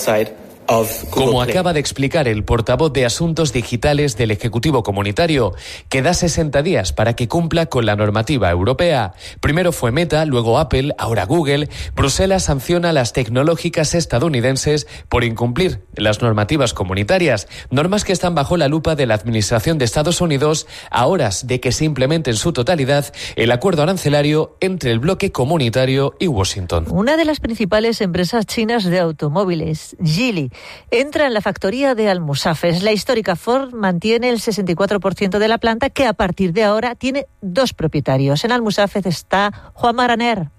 outside of Google Como Play. acaba de explicar el portavoz de Asuntos Digitales del Ejecutivo Comunitario, que da 60 días para que cumpla con la normativa europea. Primero fue Meta, luego Apple, ahora Google. Bruselas sanciona a las tecnológicas estadounidenses por incumplir las normativas comunitarias, normas que están bajo la lupa de la Administración de Estados Unidos a horas de que se implemente en su totalidad el acuerdo arancelario entre el bloque comunitario y Washington. Una de las principales empresas chinas de automóviles, Geely, entra en la factoría de Almusafes. La histórica Ford mantiene el 64% de la planta, que a partir de ahora tiene dos propietarios. En Almusafes está Juan Maraner.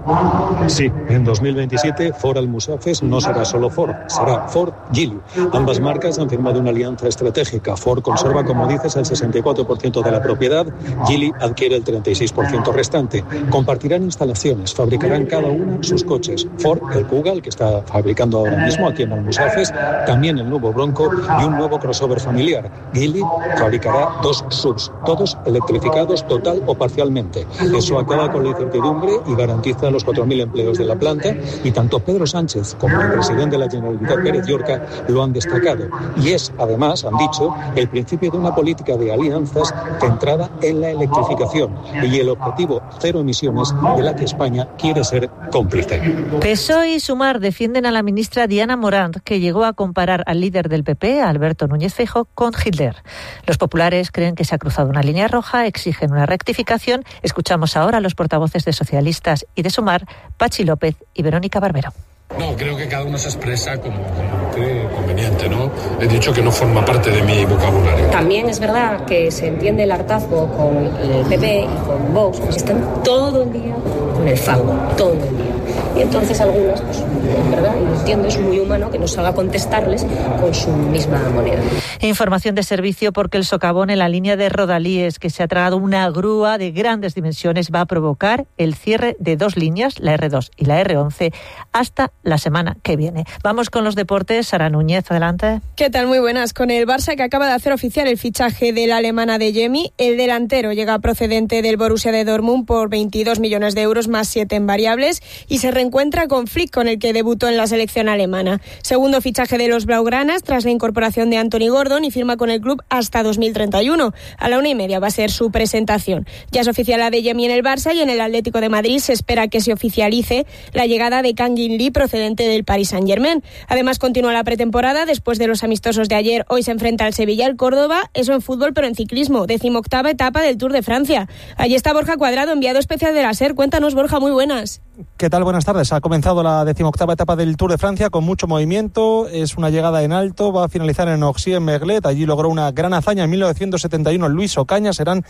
Sí, en 2027 Ford Almusafes no será solo Ford, será Ford Geely. Ambas marcas han firmado una alianza estratégica. Ford conserva, como dices, el 64% de la propiedad, Geely adquiere el 36% restante. Compartirán instalaciones, fabricarán cada una sus coches. Ford, el Kuga, el que está fabricando ahora mismo aquí en Almusafes, también el nuevo Bronco y un nuevo crossover familiar. Geely fabricará dos SUVs, todos electrificados total o parcialmente. Eso acaba con la incertidumbre y garantiza los 4.000 empleos de la planta, y tanto Pedro Sánchez como el presidente de la Generalitat, Pérez Llorca, lo han destacado. Y es, además, han dicho, el principio de una política de alianzas centrada en la electrificación y el objetivo cero emisiones de la que España quiere ser cómplice. PSOE y Sumar defienden a la ministra Diana Morant, que llegó a comparar al líder del PP, Alberto Núñez Feijóo, con Hitler. Los populares creen que se ha cruzado una línea roja, exigen una rectificación. Escuchamos ahora a los portavoces de socialistas y de Sumar, Pachi López y Verónica Barbero. No, creo que cada uno se expresa como cree conveniente, ¿no? He dicho que no forma parte de mi vocabulario. También es verdad que se entiende el hartazgo con el PP y con Vox, pues están todo el día con el fango, todo el día. Y entonces algunas, pues, en verdad, y lo entiendo, es muy humano que no salga a contestarles con su misma moneda. Información de servicio, porque el socavón en la línea de Rodalíes, que se ha tragado una grúa de grandes dimensiones, va a provocar el cierre de dos líneas, la R2 y la R11, hasta la semana que viene. Vamos con los deportes. Sara Núñez, adelante. ¿Qué tal? Muy buenas. Con el Barça, que acaba de hacer oficial el fichaje de la alemana Adeyemi, el delantero llega procedente del Borussia de Dortmund por 22 millones de euros más 7 en variables, y se reencuentra con Flick, con el que debutó en la selección alemana. Segundo fichaje de los blaugranas tras la incorporación de Anthony Gordon, y firma con el club hasta 2031. A la 1:30 va a ser su presentación. Ya es oficial Adeyemi en el Barça, y en el Atlético de Madrid se espera que se oficialice la llegada de Kang In Lee, procedente del Paris Saint-Germain. Además, continúa la pretemporada. Después de los amistosos de ayer, hoy se enfrenta al Sevilla, el Córdoba, eso en fútbol, pero en ciclismo, 18ª etapa del Tour de Francia. Allí está Borja Cuadrado, enviado especial de la SER. Cuéntanos, Borja, muy buenas. ¿Qué tal? Buenas tardes. Ha comenzado la 18ª etapa del Tour de Francia con mucho movimiento. Es una llegada en alto. Va a finalizar en Oxy-en-Merglet. Allí logró una gran hazaña en 1971 Luis Ocaña. Serán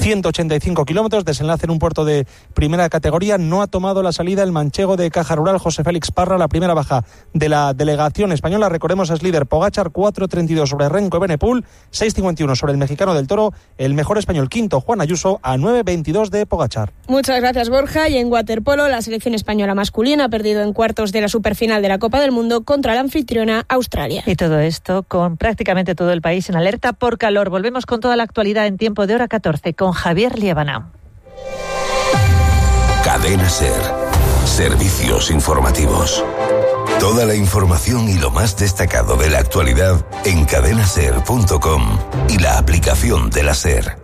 185 kilómetros. Desenlace en un puerto de primera categoría. No ha tomado la salida el manchego de Caja Rural, José Félix Parra, la primera baja de la delegación española. Recordemos, es líder Pogačar, 4.32 sobre Renko Evenepoel, 6.51 sobre el mexicano del Toro. El mejor español quinto, Juan Ayuso, a 9.22 de Pogačar. Muchas gracias, Borja. Y en waterpolo, la selección española masculina ha perdido en cuartos de la superfinal de la Copa del Mundo contra la anfitriona Australia. Y todo esto con prácticamente todo el país en alerta por calor. Volvemos con toda la actualidad en tiempo de hora 14 con Javier Liébana. Cadena SER. Servicios informativos. Toda la información y lo más destacado de la actualidad en cadenaser.com y la aplicación de la SER.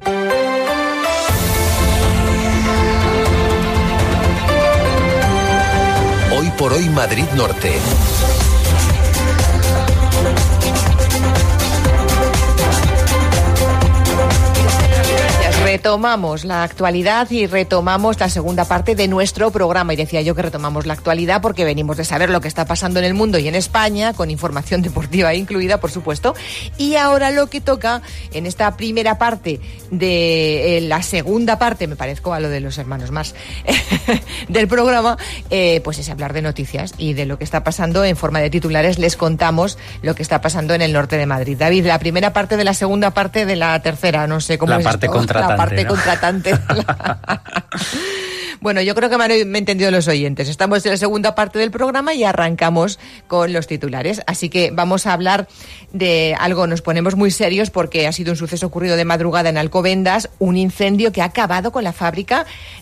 Hoy por hoy Madrid Norte. Retomamos la actualidad y retomamos la segunda parte de nuestro programa. Y decía yo que retomamos la actualidad porque venimos de saber lo que está pasando en el mundo y en España, con información deportiva incluida, por supuesto. Y ahora lo que toca en esta primera parte de la segunda parte, me parezco a lo de los hermanos más, del programa, pues es hablar de noticias y de lo que está pasando en forma de titulares. Les contamos lo que está pasando en el norte de Madrid. David, la primera parte de la segunda parte de la tercera, no sé cómo la es parte esto. contratante, la parte ¿no? contratante. Bueno, yo creo que me han entendido los oyentes. Estamos en la segunda parte del programa y arrancamos con los titulares. Así que vamos a hablar de algo, nos ponemos muy serios porque ha sido un suceso ocurrido de madrugada en Alcobendas, un incendio que ha acabado con la fábrica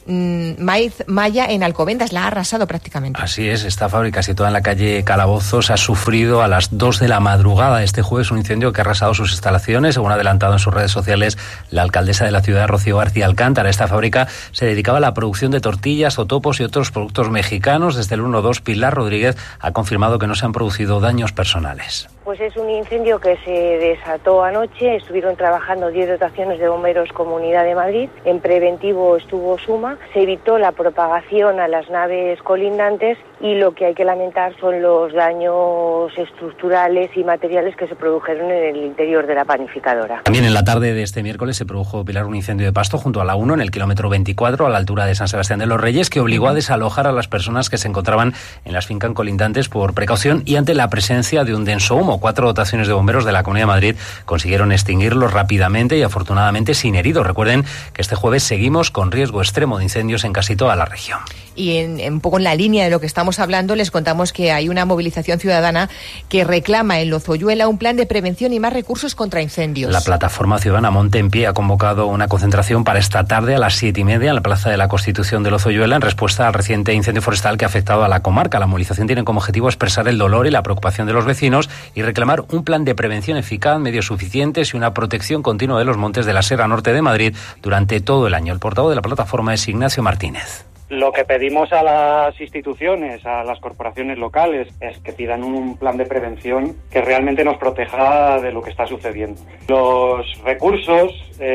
Maya en Alcobendas, la ha arrasado prácticamente. Así es, esta fábrica situada en la calle Calabozos ha sufrido a las 2 de la madrugada este jueves un incendio que ha arrasado sus instalaciones, según ha adelantado en sus redes sociales la alcaldesa de la ciudad, Rocío García Alcántara. Esta fábrica se dedicaba a la producción de tortillas, totopos y otros productos mexicanos. Desde el 112, Pilar Rodríguez ha confirmado que no se han producido daños personales. Pues es un incendio que se desató anoche, estuvieron trabajando 10 dotaciones de bomberos Comunidad de Madrid, en preventivo estuvo Suma, se evitó la propagación a las naves colindantes y lo que hay que lamentar son los daños estructurales y materiales que se produjeron en el interior de la panificadora. También en la tarde de este miércoles se produjo, Pilar, un incendio de pasto junto a la 1 en el kilómetro 24 a la altura de San Sebastián de los Reyes, que obligó a desalojar a las personas que se encontraban en las fincas colindantes por precaución y ante la presencia de un denso humo. 4 dotaciones de bomberos de la Comunidad de Madrid consiguieron extinguirlos rápidamente y afortunadamente sin heridos. Recuerden que este jueves seguimos con riesgo extremo de incendios en casi toda la región. Y un poco en la línea de lo que estamos hablando, les contamos que hay una movilización ciudadana que reclama en Lozoyuela un plan de prevención y más recursos contra incendios. La plataforma ciudadana Monte en Pie ha convocado una concentración para esta tarde a las 7:30 en la Plaza de la Constitución de Lozoyuela en respuesta al reciente incendio forestal que ha afectado a la comarca. La movilización tiene como objetivo expresar el dolor y la preocupación de los vecinos y reclamar un plan de prevención eficaz, medios suficientes y una protección continua de los montes de la Sierra Norte de Madrid durante todo el año. El portavoz de la plataforma es Ignacio Martínez. Lo que pedimos a las instituciones, a las corporaciones locales, es que pidan un plan de prevención que realmente nos proteja de lo que está sucediendo. Los recursos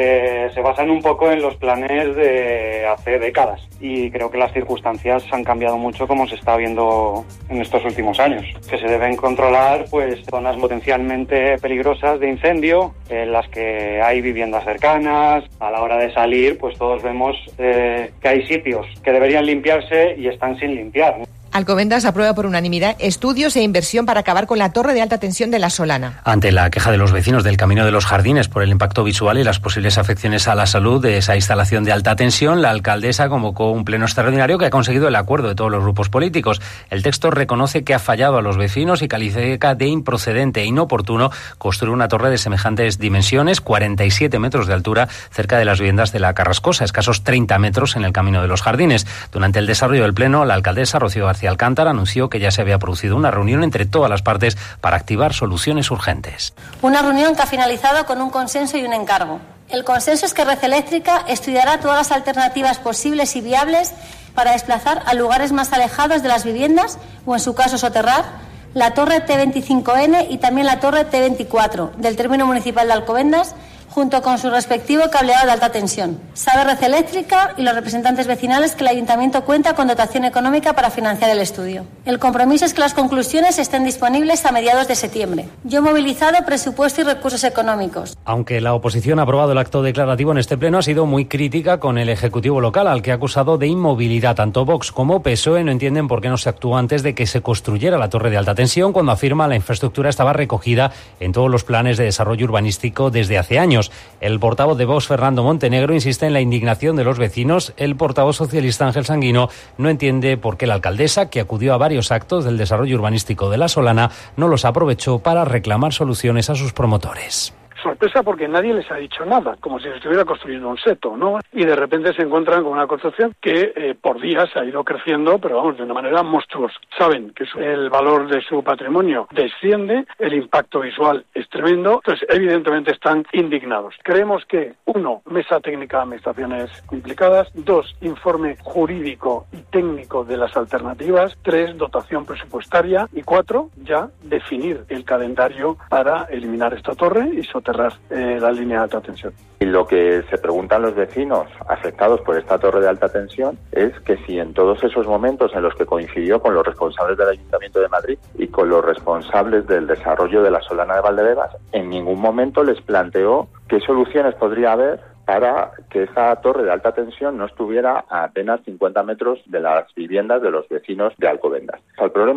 se basan un poco en los planes de hace décadas y creo que las circunstancias han cambiado mucho como se está viendo en estos últimos años. Que se deben controlar pues zonas potencialmente peligrosas de incendio, en las que hay viviendas cercanas. A la hora de salir pues todos vemos que hay sitios que deberían limpiarse y están sin limpiar. Alcobendas aprueba por unanimidad estudios e inversión para acabar con la torre de alta tensión de La Solana. Ante la queja de los vecinos del Camino de los Jardines por el impacto visual y las posibles afecciones a la salud de esa instalación de alta tensión, la alcaldesa convocó un pleno extraordinario que ha conseguido el acuerdo de todos los grupos políticos. El texto reconoce que ha fallado a los vecinos y califica de improcedente e inoportuno construir una torre de semejantes dimensiones, 47 metros de altura, cerca de las viviendas de la Carrascosa, escasos 30 metros en el Camino de los Jardines. Durante el desarrollo del pleno, la alcaldesa Rocío García Alcántara anunció que ya se había producido una reunión entre todas las partes para activar soluciones urgentes. Una reunión que ha finalizado con un consenso y un encargo. El consenso es que Red Eléctrica estudiará todas las alternativas posibles y viables para desplazar a lugares más alejados de las viviendas o, en su caso, soterrar la torre T25N y también la torre T24 del término municipal de Alcobendas, junto con su respectivo cableado de alta tensión. Sabe Red Eléctrica y los representantes vecinales que el Ayuntamiento cuenta con dotación económica para financiar el estudio. El compromiso es que las conclusiones estén disponibles a mediados de septiembre. Yo he movilizado presupuesto y recursos económicos. Aunque la oposición ha aprobado el acto declarativo en este pleno, ha sido muy crítica con el Ejecutivo local, al que ha acusado de inmovilidad. Tanto Vox como PSOE no entienden por qué no se actuó antes de que se construyera la torre de alta tensión, cuando afirma la infraestructura estaba recogida en todos los planes de desarrollo urbanístico desde hace años. El portavoz de Vox, Fernando Montenegro, insiste en la indignación de los vecinos. El portavoz socialista, Ángel Sanguino, no entiende por qué la alcaldesa, que acudió a varios actos del desarrollo urbanístico de La Solana, no los aprovechó para reclamar soluciones a sus promotores. Sorpresa porque nadie les ha dicho nada, como si se estuviera construyendo un seto, ¿no? Y de repente se encuentran con una construcción que por días ha ido creciendo, pero vamos, de una manera monstruosa. Saben que el valor de su patrimonio desciende, el impacto visual es tremendo, entonces evidentemente están indignados. Creemos que, 1, mesa técnica de administraciones implicadas, 2, informe jurídico y técnico de las alternativas, 3, dotación presupuestaria y 4, ya definir el calendario para eliminar esta torre y soterrar la línea de alta tensión. Y lo que se preguntan los vecinos afectados por esta torre de alta tensión es que si en todos esos momentos en los que coincidió con los responsables del Ayuntamiento de Madrid y con los responsables del desarrollo de la Solana de Valdebebas, en ningún momento les planteó qué soluciones podría haber para que esa torre de alta tensión no estuviera a apenas 50 metros de las viviendas de los vecinos de Alcobendas. El problema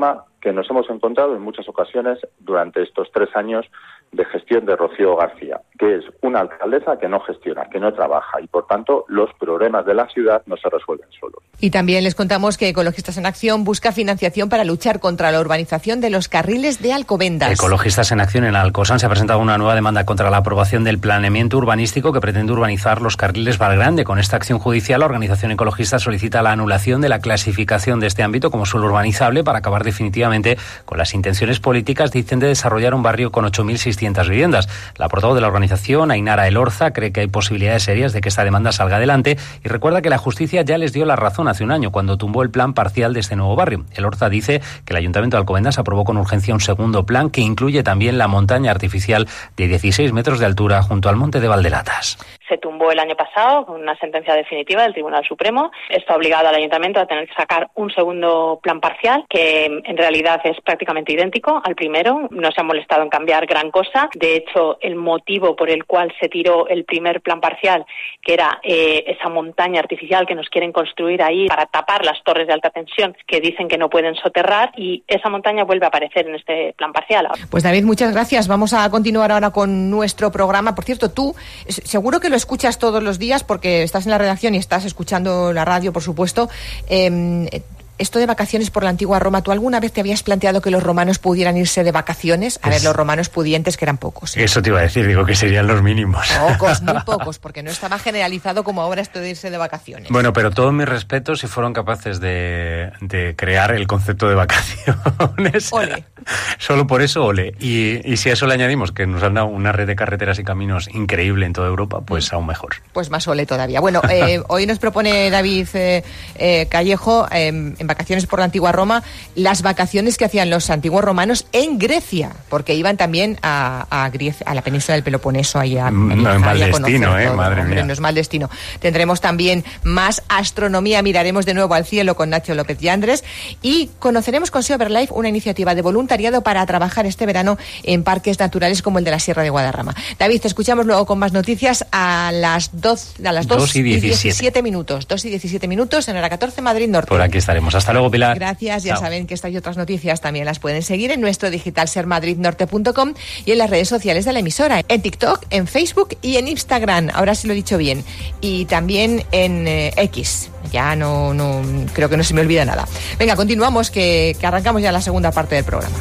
que nos hemos encontrado en muchas ocasiones durante estos 3 años de gestión de Rocío García, que es una alcaldesa que no gestiona, que no trabaja y, por tanto, los problemas de la ciudad no se resuelven solos. Y también les contamos que Ecologistas en Acción busca financiación para luchar contra la urbanización de los carriles de Alcobendas. Ecologistas en Acción en Alcosán se ha presentado una nueva demanda contra la aprobación del planeamiento urbanístico que pretende urbanizar los carriles Valgrande. Con esta acción judicial, la organización ecologista solicita la anulación de la clasificación de este ámbito como suelo urbanizable para acabar definitivamente con las intenciones políticas, dicen, de desarrollar un barrio con 8.600 viviendas. La portavoz de la organización, Ainara Elorza, cree que hay posibilidades serias de que esta demanda salga adelante y recuerda que la justicia ya les dio la razón hace un año cuando tumbó el plan parcial de este nuevo barrio. Elorza dice que el Ayuntamiento de Alcobendas aprobó con urgencia un segundo plan que incluye también la montaña artificial de 16 metros de altura junto al monte de Valdelatas. Se tumbó el año pasado con una sentencia definitiva del Tribunal Supremo. Está obligado al Ayuntamiento a tener que sacar un segundo plan parcial que en realidad es prácticamente idéntico al primero. No se ha molestado en cambiar gran cosa. De hecho, el motivo por el cual se tiró el primer plan parcial, que era esa montaña artificial que nos quieren construir ahí para tapar las torres de alta tensión que dicen que no pueden soterrar, y esa montaña vuelve a aparecer en este plan parcial. Pues David, muchas gracias. Vamos a continuar ahora con nuestro programa. Por cierto, tú seguro que lo escuchas todos los días porque estás en la redacción y estás escuchando la radio, por supuesto. Esto de vacaciones por la antigua Roma, ¿tú alguna vez te habías planteado que los romanos pudieran irse de vacaciones? A ver, los romanos pudientes, que eran pocos. Eso te iba a decir, digo que serían los mínimos. Pocos, muy pocos, porque no estaba generalizado como ahora esto de irse de vacaciones. Bueno, pero todos mis respetos si fueron capaces de crear el concepto de vacaciones. Ole. Solo por eso, ole. Y si a eso le añadimos que nos han dado una red de carreteras y caminos increíble en toda Europa, pues aún mejor. Pues más ole todavía. Bueno, hoy nos propone David Callejo, en vacaciones por la antigua Roma, las vacaciones que hacían los antiguos romanos en Grecia, porque iban también a la península del Peloponeso, ahí a no es mal destino, madre mía. No es mal destino. Tendremos también más astronomía, miraremos de nuevo al cielo con Nacho López Yandres y conoceremos con Seoverlife una iniciativa de voluntariado para trabajar este verano en parques naturales como el de la Sierra de Guadarrama. David, te escuchamos luego con más noticias a las 2 y 17 minutos. 2 y 17 minutos en hora 14, Madrid Norte. Por aquí estaremos. Hasta luego, Pilar. Gracias. Ya saben que estas y otras noticias también las pueden seguir en nuestro digital sermadridnorte.com y en las redes sociales de la emisora, en TikTok, en Facebook y en Instagram. Ahora sí lo he dicho bien. Y también en X. Ya no creo que no se me olvida nada. Venga, continuamos, que arrancamos ya la segunda parte del programa.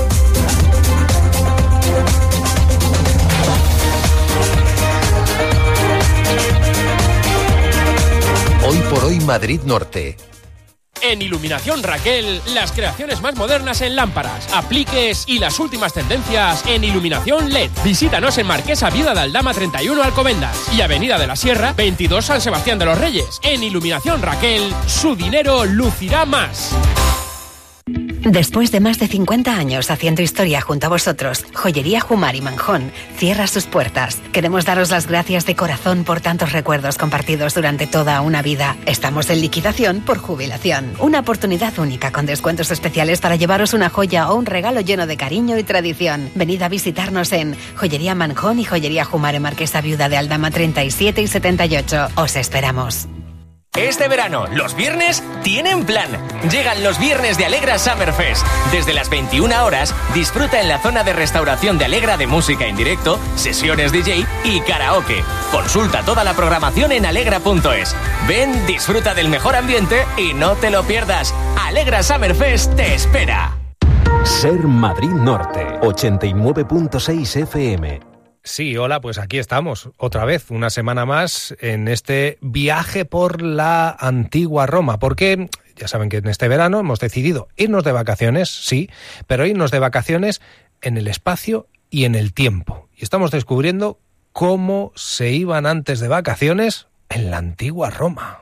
Hoy por hoy Madrid Norte. En Iluminación Raquel, las creaciones más modernas en lámparas, apliques y las últimas tendencias en iluminación LED. Visítanos en Marquesa Viuda de Aldama 31 Alcobendas y Avenida de la Sierra 22 San Sebastián de los Reyes. En Iluminación Raquel, su dinero lucirá más. Después de más de 50 años haciendo historia junto a vosotros, Joyería Jumar y Manjón cierra sus puertas. Queremos daros las gracias de corazón por tantos recuerdos compartidos durante toda una vida. Estamos en liquidación por jubilación. Una oportunidad única con descuentos especiales para llevaros una joya o un regalo lleno de cariño y tradición. Venid a visitarnos en Joyería Manjón y Joyería Jumar en Marquesa Viuda de Aldama 37 y 78. Os esperamos. Este verano, los viernes tienen plan. Llegan los viernes de Alegra Summerfest. Desde las 21 horas, disfruta en la zona de restauración de Alegra de música en directo, sesiones DJ y karaoke. Consulta toda la programación en alegra.es. Ven, disfruta del mejor ambiente y no te lo pierdas. Alegra Summerfest te espera. Ser Madrid Norte, 89.6 FM. Sí, hola, pues aquí estamos, otra vez, una semana más en este viaje por la antigua Roma, porque ya saben que en este verano hemos decidido irnos de vacaciones, sí, pero irnos de vacaciones en el espacio y en el tiempo. Y estamos descubriendo cómo se iban antes de vacaciones en la antigua Roma.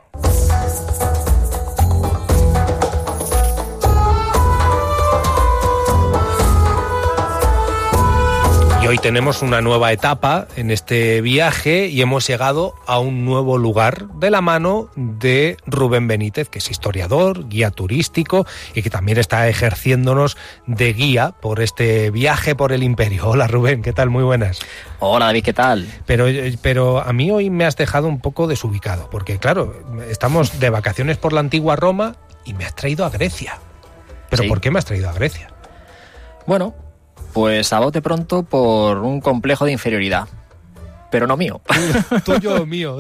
Y hoy tenemos una nueva etapa en este viaje y hemos llegado a un nuevo lugar de la mano de Rubén Benítez, que es historiador, guía turístico y que también está ejerciéndonos de guía por este viaje por el imperio. Hola Rubén, ¿qué tal? Muy buenas. Hola David, ¿qué tal? Pero a mí hoy me has dejado un poco desubicado, porque claro, estamos de vacaciones por la antigua Roma y me has traído a Grecia. ¿Pero Sí. por qué me has traído a Grecia? Bueno, pues a bote pronto por un complejo de inferioridad. Pero no mío. Tuyo o mío.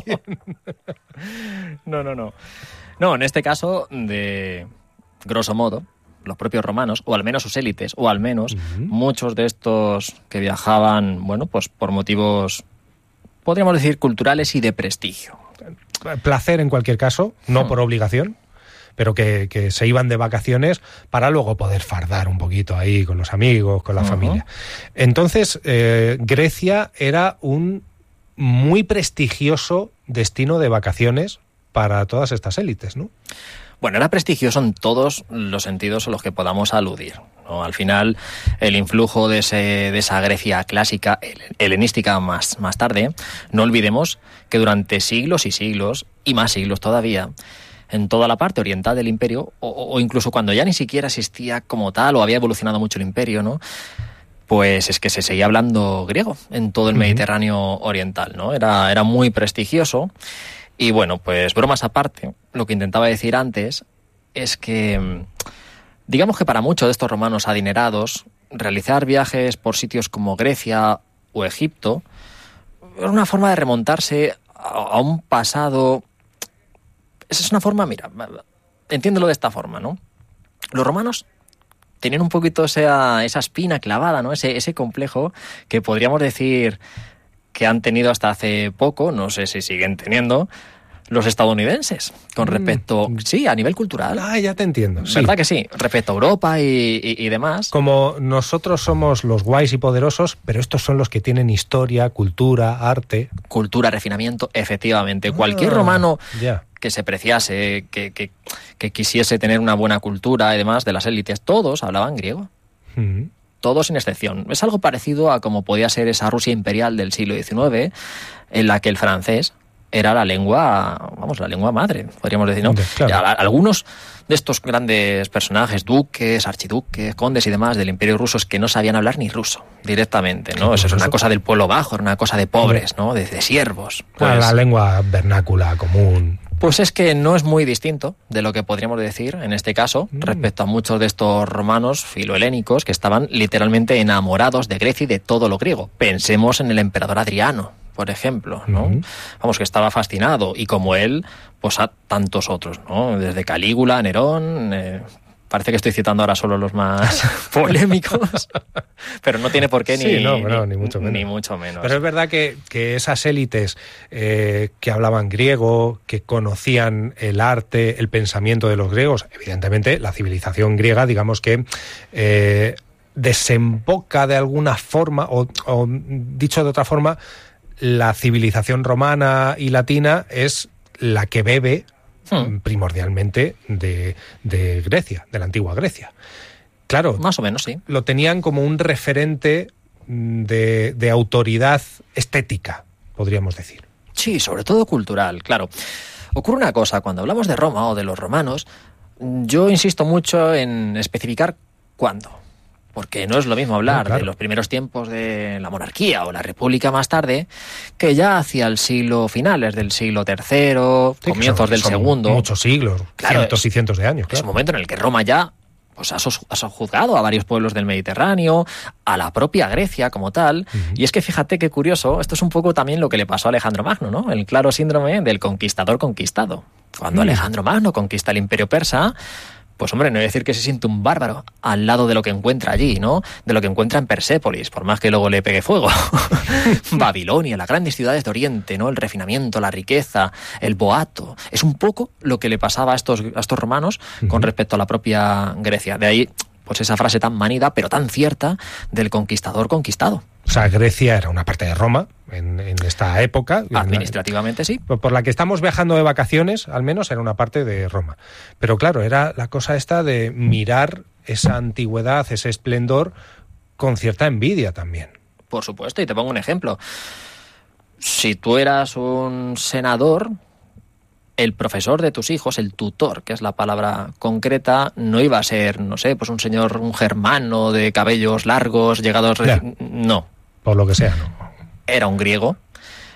No. No, en este caso, de grosso modo, los propios romanos, o al menos sus élites, o al menos muchos de estos que viajaban, bueno, pues por motivos, podríamos decir, culturales y de prestigio. Placer en cualquier caso, no por obligación, pero que se iban de vacaciones para luego poder fardar un poquito ahí con los amigos, con la familia. Entonces, Grecia era un muy prestigioso destino de vacaciones para todas estas élites, ¿no? Bueno, era prestigioso en todos los sentidos a los que podamos aludir, ¿no? Al final, el influjo de esa Grecia clásica, helenística más tarde, no olvidemos que durante siglos y siglos, y más siglos todavía, en toda la parte oriental del imperio, o incluso cuando ya ni siquiera existía como tal, o había evolucionado mucho el imperio, ¿no? Pues es que se seguía hablando griego en todo el Mediterráneo oriental, ¿no? Era muy prestigioso. Y bueno, pues bromas aparte, lo que intentaba decir antes es que, digamos que para muchos de estos romanos adinerados, realizar viajes por sitios como Grecia o Egipto era una forma de remontarse a un pasado. Esa es una forma, mira, entiéndelo de esta forma, ¿no? Los romanos tenían un poquito esa espina clavada, ¿no? Ese complejo que podríamos decir que han tenido hasta hace poco, no sé si siguen teniendo, los estadounidenses, con respecto, sí, a nivel cultural. Ah, ya te entiendo. ¿Verdad que sí? Respecto a Europa y demás. Como nosotros somos los guays y poderosos, pero estos son los que tienen historia, cultura, arte. Cultura, refinamiento, efectivamente. Cualquier romano que se preciase, que quisiese tener una buena cultura y demás de las élites, todos hablaban griego. Todos sin excepción. Es algo parecido a como podía ser esa Rusia imperial del siglo XIX, en la que el francés era la lengua, la lengua madre, podríamos decir, ¿no? Claro. Algunos de estos grandes personajes, duques, archiduques, condes y demás del imperio ruso, es que no sabían hablar ni ruso directamente, ¿no? Eso es una cosa del pueblo bajo, era una cosa de pobres, ¿no? De siervos. Pues, la lengua vernácula común. Pues es que no es muy distinto de lo que podríamos decir en este caso respecto a muchos de estos romanos filohelénicos que estaban literalmente enamorados de Grecia y de todo lo griego. Pensemos en el emperador Adriano, por ejemplo, ¿no? Vamos, que estaba fascinado, y como él, pues a tantos otros, ¿no? Desde Calígula, Nerón, parece que estoy citando ahora solo los más polémicos, pero no tiene por qué ni mucho menos. Pero es verdad que esas élites que hablaban griego, que conocían el arte, el pensamiento de los griegos, evidentemente la civilización griega, digamos que desemboca de alguna forma, o dicho de otra forma, la civilización romana y latina es la que bebe primordialmente de Grecia, de la antigua Grecia. Claro, más o menos, sí. Lo tenían como un referente de autoridad estética, podríamos decir. Sí, sobre todo cultural, claro. Ocurre una cosa, cuando hablamos de Roma o de los romanos, yo insisto mucho en especificar cuándo. Porque no es lo mismo hablar de los primeros tiempos de la monarquía o la república más tarde, que ya hacia el siglo finales del siglo III, comienzos del segundo. Muchos siglos, cientos y cientos de años. Es un momento en el que Roma ya pues ha sojuzgado a varios pueblos del Mediterráneo, a la propia Grecia como tal. Y es que fíjate qué curioso, esto es un poco también lo que le pasó a Alejandro Magno, ¿no? El claro síndrome del conquistador conquistado. Cuando Alejandro Magno conquista el imperio persa, pues hombre, no voy a decir que se siente un bárbaro al lado de lo que encuentra allí, ¿no? De lo que encuentra en Persépolis, por más que luego le pegue fuego. Babilonia, las grandes ciudades de Oriente, ¿no? El refinamiento, la riqueza, el boato. Es un poco lo que le pasaba a estos romanos con respecto a la propia Grecia. De ahí, pues esa frase tan manida, pero tan cierta, del conquistador conquistado. O sea, Grecia era una parte de Roma en esta época. Administrativamente sí. Por la que estamos viajando de vacaciones, al menos era una parte de Roma. Pero claro, era la cosa esta de mirar esa antigüedad, ese esplendor, con cierta envidia también. Por supuesto, y te pongo un ejemplo. Si tú eras un senador, el profesor de tus hijos, el tutor, que es la palabra concreta, no iba a ser, no sé, pues un germano de cabellos largos, llegados... No. Por lo que sea, ¿no? Era un griego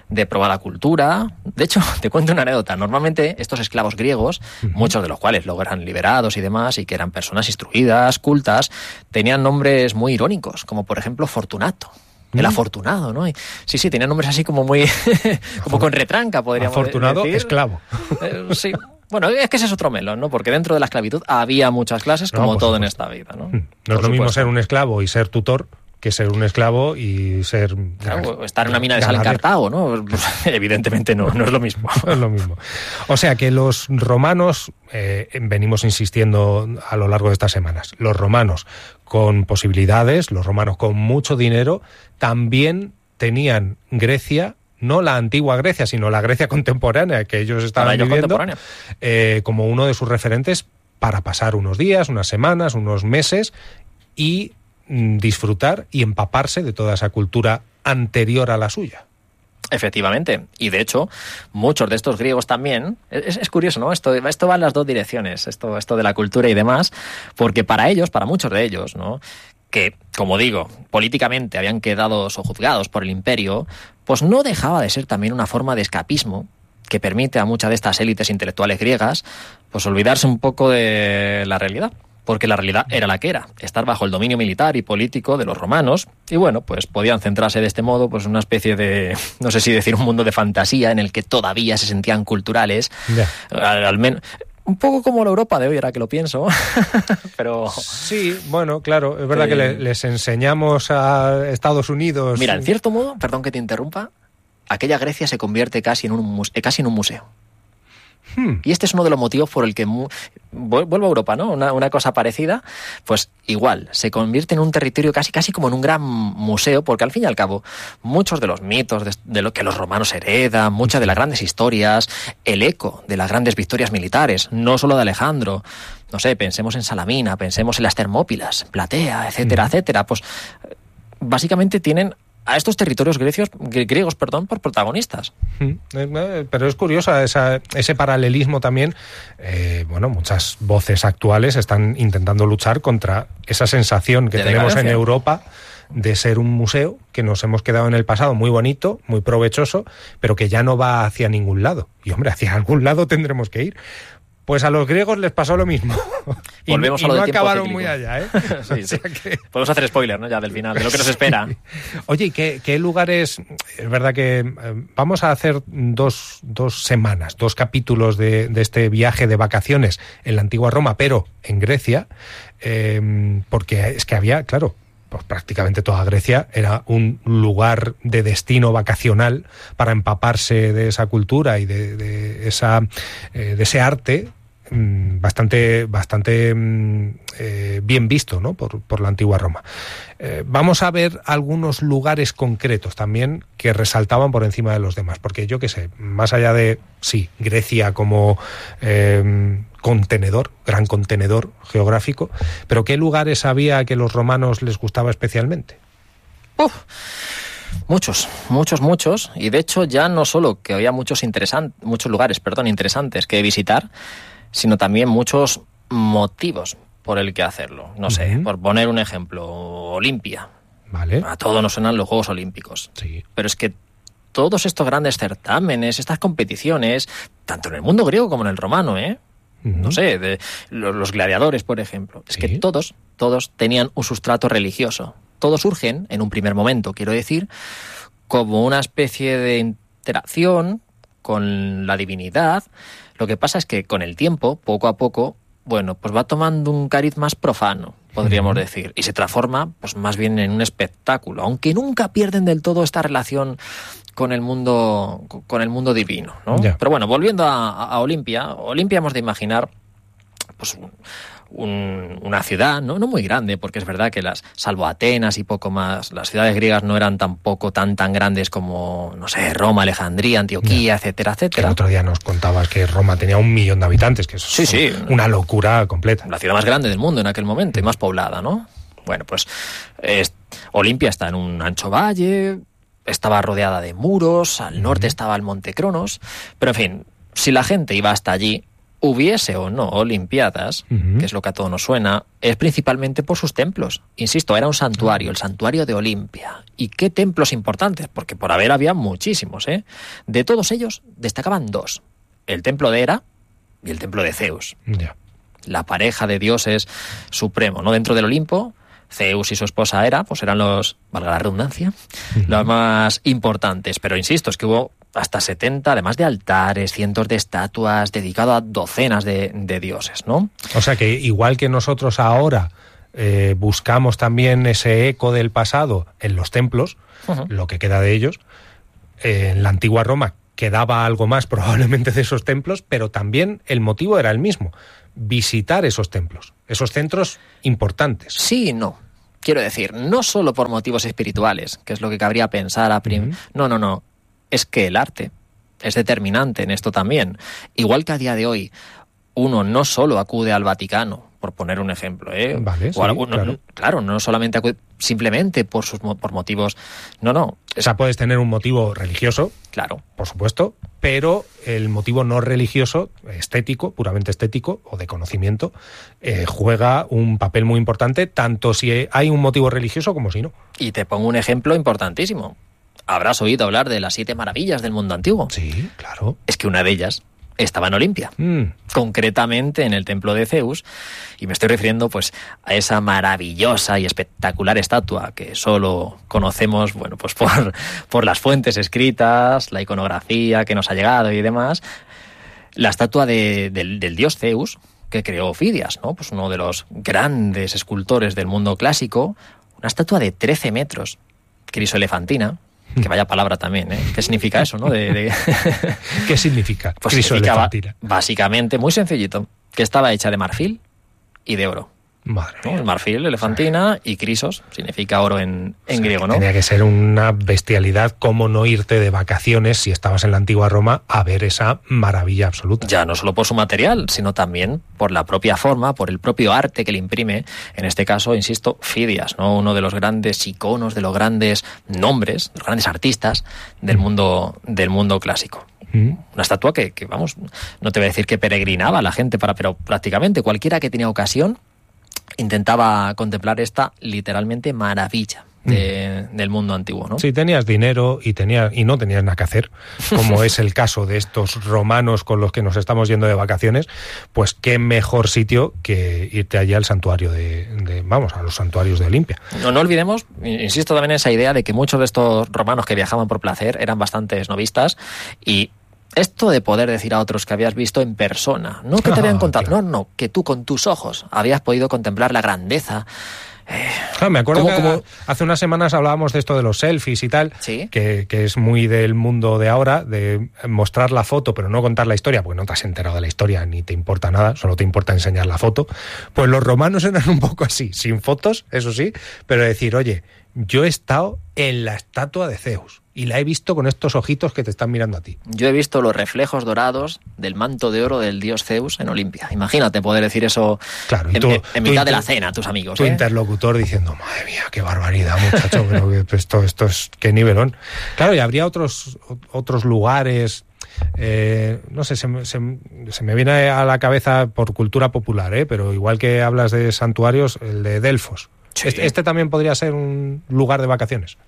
de probada cultura. De hecho, te cuento una anécdota. Normalmente estos esclavos griegos, muchos de los cuales luego eran liberados y demás, y que eran personas instruidas, cultas, tenían nombres muy irónicos, como por ejemplo Fortunato. El afortunado, ¿no? Sí, tenían nombres así como muy... como con retranca, podríamos decir. Afortunado esclavo. Sí. Bueno, es que ese es otro melón, ¿no? Porque dentro de la esclavitud había muchas clases, como todo en esta vida, ¿no? No es lo mismo ser un esclavo y ser tutor que ser un esclavo y ser... Claro, estar en una mina de sal en Cartago, ¿no? Pues, evidentemente no es lo mismo. No es lo mismo. O sea que los romanos, venimos insistiendo a lo largo de estas semanas, los romanos con posibilidades, los romanos con mucho dinero, también tenían Grecia, no la antigua Grecia, sino la Grecia contemporánea que ellos estaban viviendo, como uno de sus referentes para pasar unos días, unas semanas, unos meses y disfrutar y empaparse de toda esa cultura anterior a la suya. Efectivamente, y de hecho muchos de estos griegos también, es curioso, ¿no? Esto va en las dos direcciones, esto de la cultura y demás, porque para muchos de ellos, ¿no?, que, como digo, políticamente habían quedado sojuzgados por el imperio, pues no dejaba de ser también una forma de escapismo que permite a muchas de estas élites intelectuales griegas pues olvidarse un poco de la realidad. Porque la realidad era la que era, estar bajo el dominio militar y político de los romanos, y bueno, pues podían centrarse de este modo pues en una especie de, no sé si decir un mundo de fantasía en el que todavía se sentían culturales, al menos... Un poco como la Europa de hoy, ahora que lo pienso, pero... Sí, bueno, claro, es verdad que les enseñamos a Estados Unidos... Mira, en cierto modo, perdón que te interrumpa, aquella Grecia se convierte casi en un museo. Y este es uno de los motivos por el que vuelvo a Europa, ¿no? Una cosa parecida, pues igual, se convierte en un territorio casi como en un gran museo, porque al fin y al cabo, muchos de los mitos de lo que los romanos heredan, muchas de las grandes historias, el eco de las grandes victorias militares, no solo de Alejandro, no sé, pensemos en Salamina, pensemos en las Termópilas, Platea, etcétera, etcétera, pues básicamente tienen a estos territorios griegos, por protagonistas. Pero es curiosa ese paralelismo también. Bueno, muchas voces actuales están intentando luchar contra esa sensación que tenemos en Europa de ser un museo que nos hemos quedado en el pasado, muy bonito, muy provechoso, pero que ya no va hacia ningún lado. Y hombre, hacia algún lado tendremos que ir. Pues a los griegos les pasó lo mismo. Volvemos a lo no del acabaron cíclico. muy allá, ¿eh? Sí. O sea que... Podemos hacer spoiler, ¿no? Ya del final, de lo que nos espera. Sí. Oye, ¿y qué lugares? Es verdad que vamos a hacer dos semanas, 2 capítulos de este viaje de vacaciones en la antigua Roma, pero en Grecia, porque es que había, claro, pues prácticamente toda Grecia era un lugar de destino vacacional para empaparse de esa cultura y de ese arte bastante bien visto, ¿no? por la antigua Roma. Vamos a ver algunos lugares concretos también que resaltaban por encima de los demás, porque yo qué sé, más allá de, sí, Grecia como gran contenedor geográfico, pero ¿qué lugares había que los romanos les gustaba especialmente? Muchos, y de hecho ya no solo que había muchos lugares interesantes que visitar, sino también muchos motivos por el que hacerlo. No sé, por poner un ejemplo, Olimpia. Vale. A todos nos suenan los Juegos Olímpicos. Sí. Pero es que todos estos grandes certámenes, estas competiciones, tanto en el mundo griego como en el romano, no sé, de los gladiadores, por ejemplo, es que todos tenían un sustrato religioso. Todos surgen, en un primer momento, quiero decir, como una especie de interacción con la divinidad. Lo que pasa es que con el tiempo, poco a poco, bueno, pues va tomando un cariz más profano, podríamos decir, y se transforma pues más bien en un espectáculo, aunque nunca pierden del todo esta relación con el mundo divino, ¿no? Ya. Pero bueno, volviendo a Olimpia hemos de imaginar pues una ciudad no muy grande, porque es verdad que salvo Atenas y poco más, las ciudades griegas no eran tampoco tan grandes como, no sé, Roma, Alejandría, Antioquía, etcétera, etcétera. El otro día nos contabas que Roma tenía 1 millón de habitantes, que eso es una locura completa. La ciudad más grande del mundo en aquel momento y más poblada, ¿no? Bueno, pues Olimpia está en un ancho valle, estaba rodeada de muros, al norte estaba el Monte Cronos, pero en fin, si la gente iba hasta allí, hubiese o no Olimpiadas, que es lo que a todos nos suena, es principalmente por sus templos. Insisto, era un santuario, el santuario de Olimpia. ¿Y qué templos importantes? Porque por haber había muchísimos, ¿eh? De todos ellos destacaban 2. El templo de Hera y el templo de Zeus. Ya. La pareja de dioses supremo, ¿no? Dentro del Olimpo, Zeus y su esposa Hera, pues eran los, valga la redundancia, los más importantes. Pero insisto, es que hubo hasta 70, además de altares, cientos de estatuas, dedicado a docenas de dioses, ¿no? O sea que igual que nosotros ahora buscamos también ese eco del pasado en los templos, lo que queda de ellos, en la antigua Roma quedaba algo más probablemente de esos templos, pero también el motivo era el mismo, visitar esos templos, esos centros importantes. Sí y no. Quiero decir, no solo por motivos espirituales, que es lo que cabría pensar a No. Es que el arte es determinante en esto también. Igual que a día de hoy uno no solo acude al Vaticano, por poner un ejemplo, Vale, sí, claro, no solamente acude simplemente por motivos. No. O sea, puedes tener un motivo religioso, claro, por supuesto, pero el motivo no religioso, estético, puramente estético o de conocimiento, juega un papel muy importante, tanto si hay un motivo religioso como si no. Y te pongo un ejemplo importantísimo. Habrás oído hablar de las 7 maravillas del mundo antiguo. Sí, claro. Es que una de ellas estaba en Olimpia, concretamente en el templo de Zeus, y me estoy refiriendo pues a esa maravillosa y espectacular estatua que solo conocemos, bueno, pues por las fuentes escritas, la iconografía que nos ha llegado y demás, la estatua del dios Zeus que creó Fidias, ¿no? Pues uno de los grandes escultores del mundo clásico, una estatua de 13 metros, crisoelefantina. Que vaya palabra también, ¿eh? ¿Qué significa eso, no? ¿Qué significa? Pues significaba, básicamente, muy sencillito, que estaba hecha de marfil y de oro. Madre mía. El marfil, elefantina, y crisos, significa oro en griego, ¿no? Tenía que ser una bestialidad, cómo no irte de vacaciones si estabas en la antigua Roma a ver esa maravilla absoluta. Ya no solo por su material, sino también por la propia forma, por el propio arte que le imprime, en este caso, insisto, Fidias, ¿no? Uno de los grandes iconos, de los grandes nombres, de los grandes artistas del mundo clásico. Una estatua que, vamos, no te voy a decir que peregrinaba la gente pero prácticamente cualquiera que tenía ocasión intentaba contemplar esta literalmente maravilla del mundo antiguo, ¿no? Si tenías dinero y no tenías nada que hacer, como es el caso de estos romanos con los que nos estamos yendo de vacaciones, pues qué mejor sitio que irte allá al santuario a los santuarios de Olimpia. No olvidemos, insisto también en esa idea de que muchos de estos romanos que viajaban por placer eran bastante esnovistas, y esto de poder decir a otros que habías visto en persona, no que te habían contado, claro. Que tú con tus ojos habías podido contemplar la grandeza. Me acuerdo que hace unas semanas hablábamos de esto de los selfies y tal, ¿sí? que es muy del mundo de ahora, de mostrar la foto pero no contar la historia, porque no te has enterado de la historia ni te importa nada, solo te importa enseñar la foto. Pues los romanos eran un poco así, sin fotos, eso sí, pero decir, oye, yo he estado en la estatua de Zeus y la he visto con estos ojitos que te están mirando a ti. Yo he visto los reflejos dorados del manto de oro del dios Zeus en Olimpia. Imagínate poder decir eso, claro, en mitad de la cena a tus amigos. Tu interlocutor diciendo, madre mía, qué barbaridad, muchacho, pero esto es qué nivelón. Claro, y habría otros lugares, no sé, se me viene a la cabeza por cultura popular, pero igual que hablas de santuarios, el de Delfos. Sí. Este también podría ser un lugar de vacaciones.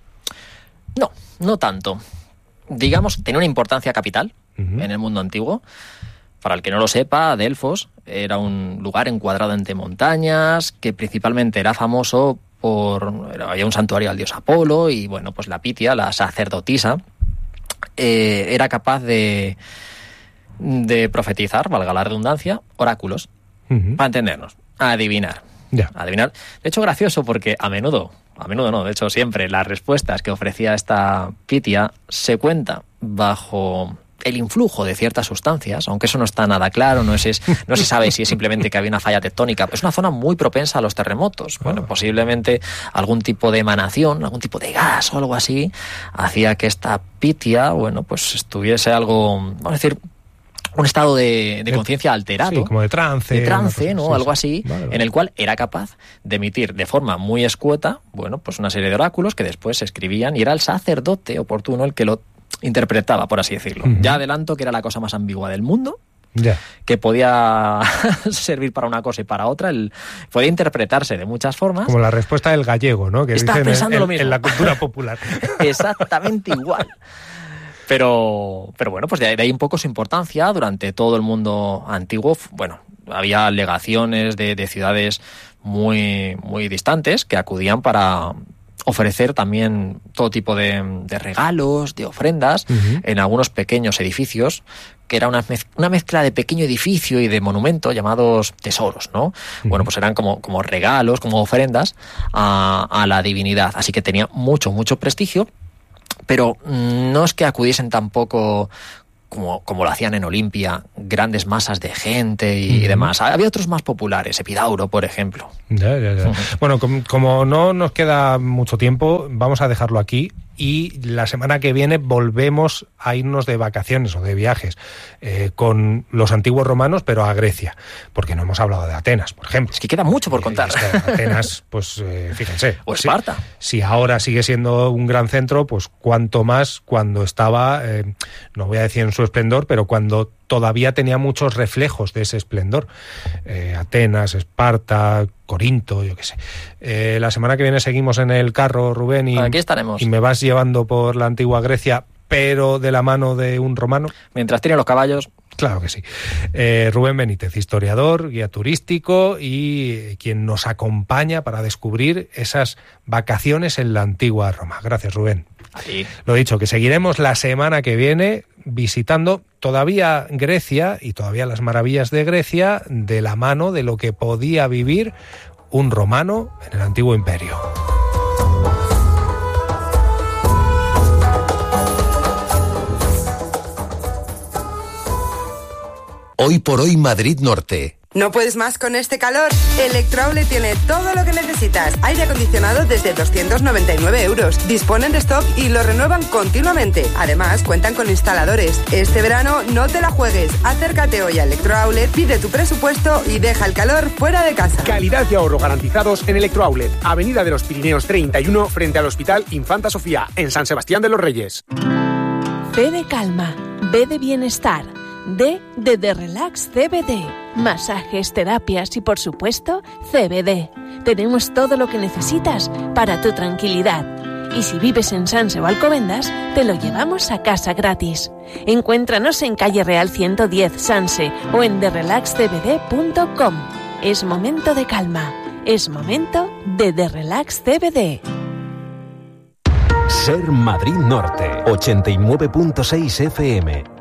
No tanto. Digamos, tenía una importancia capital en el mundo antiguo. Para el que no lo sepa, Delfos era un lugar encuadrado entre montañas, que principalmente era famoso había un santuario al dios Apolo, y bueno, pues la Pitia, la sacerdotisa, era capaz de profetizar, valga la redundancia, oráculos, para entendernos, adivinar. Adivinar. De hecho, gracioso, porque a menudo no, de hecho siempre, las respuestas que ofrecía esta Pitia se cuenta bajo el influjo de ciertas sustancias, aunque eso no está nada claro, no se sabe si es simplemente que había una falla tectónica. Es una zona muy propensa a los terremotos. Bueno, posiblemente algún tipo de emanación, algún tipo de gas o algo así, hacía que esta Pitia, bueno, pues estuviese algo, vamos a decir, un estado de conciencia alterado. Sí, como de trance. ¿no? Sí, algo así, vale. En el cual era capaz de emitir de forma muy escueta, bueno, pues una serie de oráculos que después se escribían, y era el sacerdote oportuno el que lo interpretaba, por así decirlo. Ya adelanto que era la cosa más ambigua del mundo, que podía servir para una cosa y para otra, podía interpretarse de muchas formas. Como la respuesta del gallego, ¿no? Que estaba pensando lo mismo. En la cultura popular. Exactamente igual. Pero bueno, pues de ahí un poco su importancia durante todo el mundo antiguo. Bueno, había alegaciones de ciudades muy, muy distantes que acudían para ofrecer también todo tipo de regalos, de ofrendas, en algunos pequeños edificios, que era una mezcla de pequeño edificio y de monumento llamados tesoros, ¿no? Bueno, pues eran como regalos, como ofrendas a la divinidad. Así que tenía mucho, mucho prestigio, pero no es que acudiesen tampoco como lo hacían en Olimpia, grandes masas de gente y demás. Había otros más populares, Epidauro, por ejemplo. Ya. Bueno, como no nos queda mucho tiempo, vamos a dejarlo aquí. Y la semana que viene volvemos a irnos de vacaciones o de viajes con los antiguos romanos, pero a Grecia, porque no hemos hablado de Atenas, por ejemplo. Es que queda mucho por contar. Es que Atenas, pues fíjense. O Esparta. Si ahora sigue siendo un gran centro, pues cuanto más cuando estaba, no voy a decir en su esplendor, pero cuando todavía tenía muchos reflejos de ese esplendor. Atenas, Esparta, Corinto, yo qué sé. La semana que viene seguimos en el carro, Rubén, y aquí estaremos. Y me vas llevando por la antigua Grecia, pero de la mano de un romano. Mientras tiene los caballos. Claro que sí. Rubén Benítez, historiador, guía turístico y quien nos acompaña para descubrir esas vacaciones en la antigua Roma. Gracias, Rubén. Aquí. Lo dicho, que seguiremos la semana que viene visitando todavía Grecia y todavía las maravillas de Grecia de la mano de lo que podía vivir un romano en el antiguo imperio. Hoy por hoy Madrid Norte. ¿No puedes más con este calor? Electroaulet tiene todo lo que necesitas. Aire acondicionado desde 299 €. Disponen de stock y lo renuevan continuamente. Además, cuentan con instaladores. Este verano no te la juegues. Acércate hoy a Electroaulet, pide tu presupuesto y deja el calor fuera de casa. Calidad y ahorro garantizados en Electroaulet. Avenida de los Pirineos 31, frente al Hospital Infanta Sofía, en San Sebastián de los Reyes. B de calma, B de bienestar. D de Relax CBD, masajes, terapias y por supuesto CBD. Tenemos todo lo que necesitas para tu tranquilidad. Y si vives en Sanse o Alcobendas, te lo llevamos a casa gratis. Encuéntranos en Calle Real 110 Sanse o en therelaxcbd.com. Es momento de calma, es momento de Relax CBD. Ser Madrid Norte, 89.6 FM.